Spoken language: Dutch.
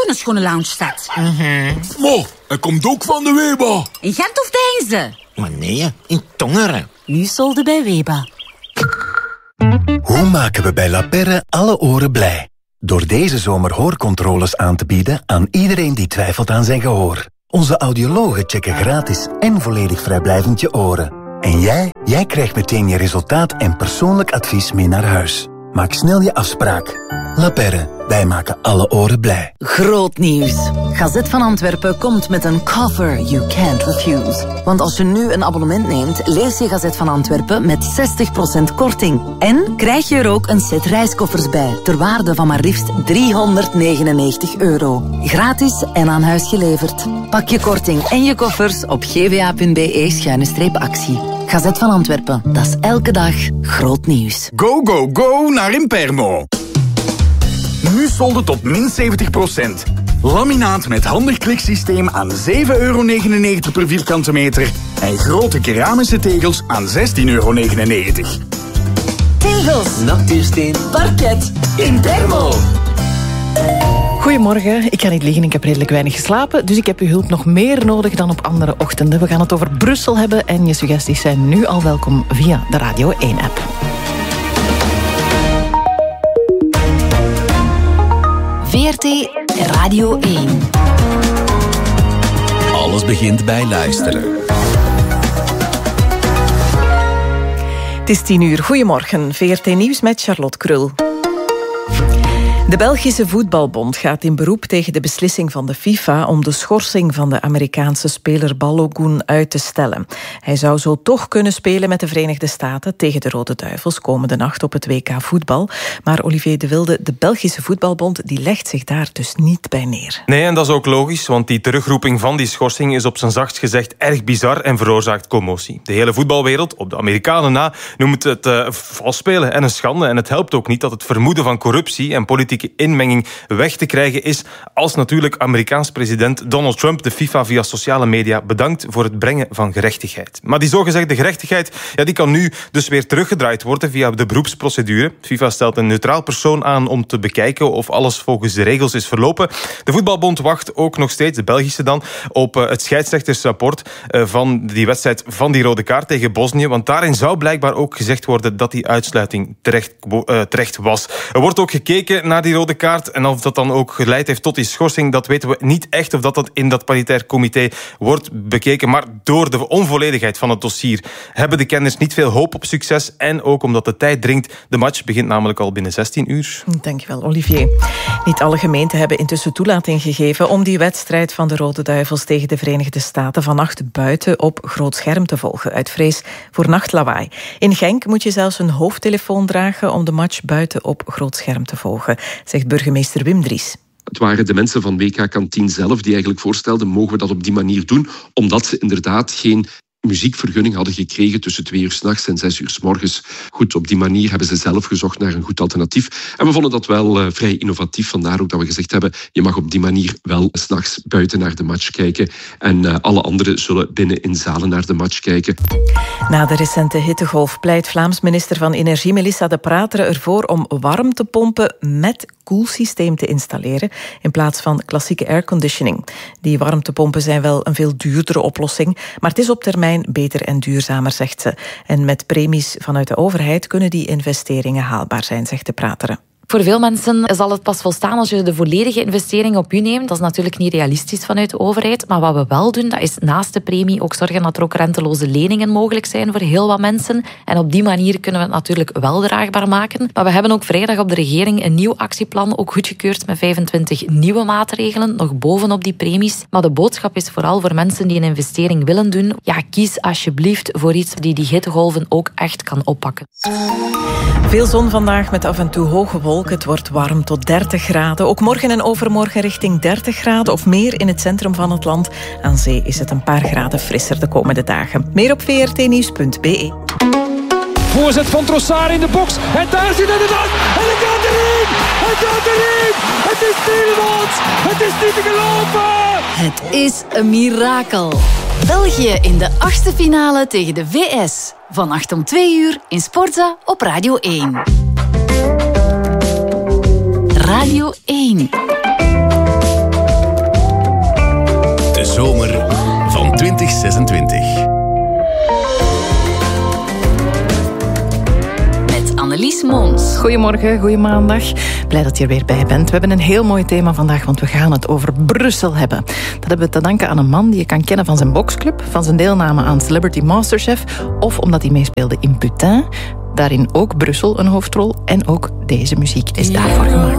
in een schone lounge staat. Maar, hij komt ook van de Weba. In Gent of Deinze? Maar nee, in Tongeren. Nu solde bij Weba. Hoe maken we bij La Perre alle oren blij? Door deze zomer hoorcontroles aan te bieden aan iedereen die twijfelt aan zijn gehoor. Onze audiologen checken gratis en volledig vrijblijvend je oren. En jij krijgt meteen je resultaat en persoonlijk advies mee naar huis. Maak snel je afspraak. La Perre, wij maken alle oren blij. Groot nieuws. Gazet van Antwerpen komt met een cover you can't refuse. Want als je nu een abonnement neemt, lees je Gazet van Antwerpen met 60% korting. En krijg je er ook een set reiskoffers bij, ter waarde van maar liefst €399. Gratis en aan huis geleverd. Pak je korting en je koffers op gva.be/actie. Gazet van Antwerpen, dat is elke dag groot nieuws. Go, go, go naar Impermo. Nu solden tot min 70%. Laminaat met handig kliksysteem aan €7,99 per vierkante meter. En grote keramische tegels aan €16,99. Tegels, Natuursteen, parket, Impermo. Goedemorgen, ik ga niet liggen, ik heb redelijk weinig geslapen, dus ik heb uw hulp nog meer nodig dan op andere ochtenden. We gaan het over Brussel hebben en je suggesties zijn nu al welkom via de Radio 1-app. VRT Radio 1. Alles begint bij luisteren. Het is 10:00. Goedemorgen, VRT Nieuws met Charlotte Krul. De Belgische Voetbalbond gaat in beroep tegen de beslissing van de FIFA om de schorsing van de Amerikaanse speler Balogun uit te stellen. Hij zou zo toch kunnen spelen met de Verenigde Staten tegen de Rode Duivels komende nacht op het WK voetbal. Maar Olivier de Wilde, de Belgische Voetbalbond, die legt zich daar dus niet bij neer. Nee, en dat is ook logisch, want die terugroeping van die schorsing is op zijn zachtst gezegd erg bizar en veroorzaakt commotie. De hele voetbalwereld, op de Amerikanen na, noemt het vals spelen en een schande. En het helpt ook niet dat het vermoeden van corruptie en politieke inmenging weg te krijgen is, als natuurlijk Amerikaans president Donald Trump de FIFA via sociale media bedankt voor het brengen van gerechtigheid. Maar die zogezegde gerechtigheid, die kan nu dus weer teruggedraaid worden via de beroepsprocedure. FIFA stelt een neutraal persoon aan om te bekijken of alles volgens de regels is verlopen. De voetbalbond wacht ook nog steeds, de Belgische dan, op het scheidsrechtersrapport van die wedstrijd van die rode kaart tegen Bosnië, want daarin zou blijkbaar ook gezegd worden dat die uitsluiting terecht was. Er wordt ook gekeken naar die rode kaart en of dat dan ook geleid heeft tot die schorsing, dat weten we niet echt of dat in dat paritair comité wordt bekeken. Maar door de onvolledigheid van het dossier hebben de kenners niet veel hoop op succes en ook omdat de tijd dringt. De match begint namelijk al binnen 16 uur. Dankjewel, Olivier. Niet alle gemeenten hebben intussen toelating gegeven om die wedstrijd van de Rode Duivels tegen de Verenigde Staten vannacht buiten op groot scherm te volgen, uit vrees voor nachtlawaai. In Genk moet je zelfs een hoofdtelefoon dragen om de match buiten op groot scherm te volgen, zegt burgemeester Wim Dries. Het waren de mensen van WK Kantien zelf die eigenlijk voorstelden, mogen we dat op die manier doen, omdat ze inderdaad geen muziekvergunning hadden gekregen tussen 2 uur 's nachts en 6 uur 's morgens. Goed, op die manier hebben ze zelf gezocht naar een goed alternatief. En we vonden dat wel vrij innovatief. Vandaar ook dat we gezegd hebben, je mag op die manier wel 's nachts buiten naar de match kijken. En alle anderen zullen binnen in zalen naar de match kijken. Na de recente hittegolf pleit Vlaams minister van Energie Melissa De Prateren ervoor om warmtepompen met koelsysteem te installeren in plaats van klassieke airconditioning. Die warmtepompen zijn wel een veel duurdere oplossing, maar het is op termijn beter en duurzamer, zegt ze. En met premies vanuit de overheid kunnen die investeringen haalbaar zijn, zegt De Prateren. Voor veel mensen zal het pas volstaan als je de volledige investering op je neemt. Dat is natuurlijk niet realistisch vanuit de overheid. Maar wat we wel doen, dat is naast de premie ook zorgen dat er ook renteloze leningen mogelijk zijn voor heel wat mensen. En op die manier kunnen we het natuurlijk wel draagbaar maken. Maar we hebben ook vrijdag op de regering een nieuw actieplan, ook goedgekeurd met 25 nieuwe maatregelen, nog bovenop die premies. Maar de boodschap is vooral voor mensen die een investering willen doen. Ja, kies alsjeblieft voor iets die hittegolven ook echt kan oppakken. Veel zon vandaag met af en toe hoge wolken. Het wordt warm tot 30 graden. Ook morgen en overmorgen richting 30 graden of meer in het centrum van het land. Aan zee is het een paar graden frisser de komende dagen. Meer op vrtnieuws.be. Voorzet van Trossard in de box. En daar zit het aan. En het gaat erin. Het gaat erin. Het is Tielemans. Het is niet te geloven. Het is een mirakel. België in de 8e finale tegen de VS. Vannacht om 2 uur in Sportza op Radio 1. Radio 1. zomer van 2026. Annelies Mons. Goedemorgen, goeie maandag. Blij dat je er weer bij bent. We hebben een heel mooi thema vandaag, want we gaan het over Brussel hebben. Dat hebben we te danken aan een man die je kan kennen van zijn boksclub, van zijn deelname aan Celebrity Masterchef of omdat hij meespeelde in Putain. Daarin ook Brussel een hoofdrol en ook deze muziek is daarvoor gemaakt.